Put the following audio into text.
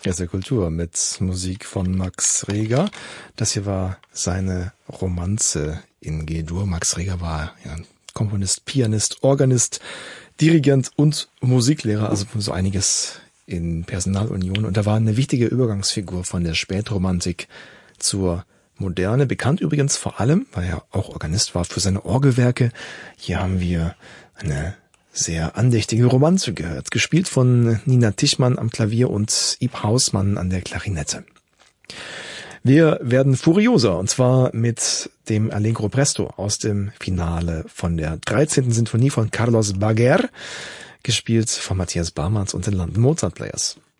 Rest der Kultur mit Musik von Max Reger. Das hier war seine Romanze in G-Dur. Max Reger war ja Komponist, Pianist, Organist, Dirigent und Musiklehrer, also so einiges in Personalunion. Und er war eine wichtige Übergangsfigur von der Spätromantik zur Moderne. Bekannt übrigens vor allem, weil er auch Organist war, für seine Orgelwerke. Hier haben wir eine sehr andächtige Romanze gehört, gespielt von Nina Tichmann am Klavier und Ib Hausmann an der Klarinette. Wir werden furioser, und zwar mit dem Allegro Presto aus dem Finale von der 13. Sinfonie von Carlos Baguer, gespielt von Matthias Barmans und den London Mozart Players.